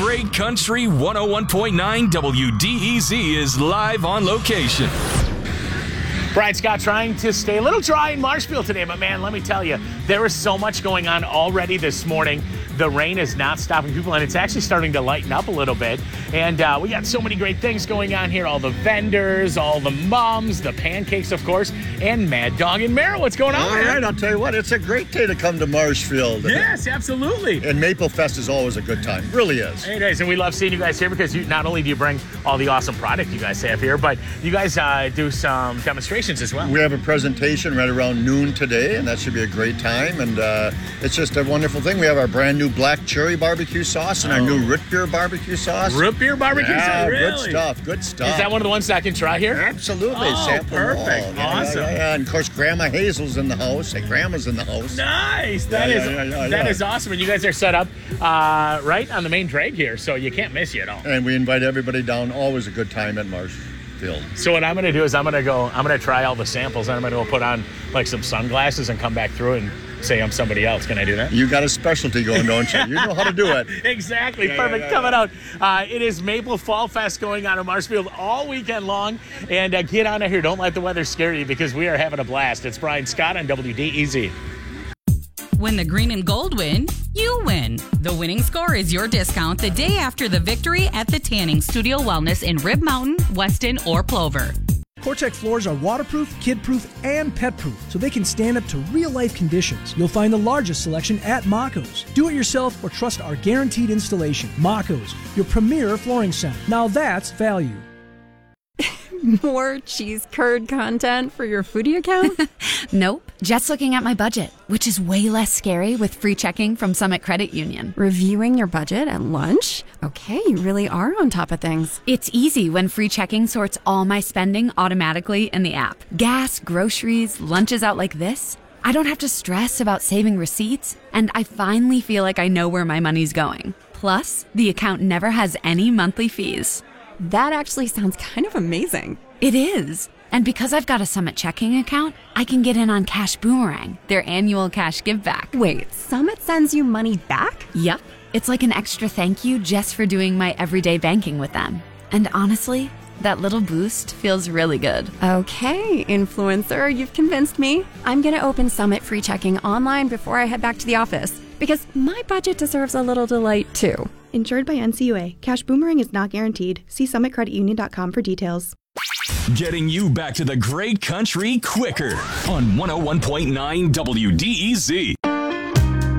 Great Country 101.9 WDEZ is live on location. Brian Scott trying to stay a little dry in Marshfield today, but man, let me tell you, there is so much going on already this morning. The rain is not stopping people, and it's actually starting to lighten up a little bit. And we got so many great things going on here. All the vendors, all the mums, the pancakes, of course, and Mad Dog and Mara. What's going on, All man? right, I'll tell you what, it's a great day to come to Marshfield. Yes, absolutely. And Maple Fest is always a good time. Really is. It is, and we love seeing you guys here because not only do you bring all the awesome product you guys have here, but you guys do some demonstrations as well. We have a presentation right around noon today, and that should be a great time. And it's just a wonderful thing. We have our brand new black cherry barbecue sauce and our new root beer barbecue sauce. Root beer barbecue sauce, really? Good stuff. Is that one of the ones that I can try here? Absolutely. Oh, Sample them all. perfect. Awesome. Yeah. And of course, Grandma Hazel's in the house. Hey, Grandma's in the house. Nice. That is awesome. And you guys are set up right on the main drag here, so you can't miss you at all. And we invite everybody down. Always a good time at Marshfield. So what I'm going to do is I'm going to try all the samples, and I'm going to go put on like some sunglasses and come back through and say I'm somebody else. Can I do that? You got a specialty going, don't you? You know how to do it. Exactly. Perfect. Coming out. It is Maple Fall Fest going on in Marshfield all weekend long. And get on out here. Don't let the weather scare you because we are having a blast. It's Brian Scott on WDEZ. When the green and gold win, you win. The winning score is your discount the day after the victory at the Tanning Studio Wellness in Rib Mountain, Weston, or Plover. CoreTech floors are waterproof, kid-proof, and pet-proof, so they can stand up to real-life conditions. You'll find the largest selection at Maco's. Do it yourself or trust our guaranteed installation. Maco's, your premier flooring center. Now that's value. More cheese curd content for your foodie account? Nope. Just looking at my budget, which is way less scary with free checking from Summit Credit Union. Reviewing your budget at lunch? Okay, you really are on top of things. It's easy when free checking sorts all my spending automatically in the app. Gas, groceries, lunches out like this. I don't have to stress about saving receipts, and I finally feel like I know where my money's going. Plus, the account never has any monthly fees. That actually sounds kind of amazing. It is. And because I've got a Summit checking account, I can get in on Cash Boomerang, their annual cash give back. Wait, Summit sends you money back? Yep. It's like an extra thank you just for doing my everyday banking with them. And honestly, that little boost feels really good. Okay, influencer, you've convinced me. I'm going to open Summit free checking online before I head back to the office because my budget deserves a little delight too. Insured by NCUA. Cash Boomerang is not guaranteed. See summitcreditunion.com for details. Getting you back to the great country quicker on 101.9 WDEZ.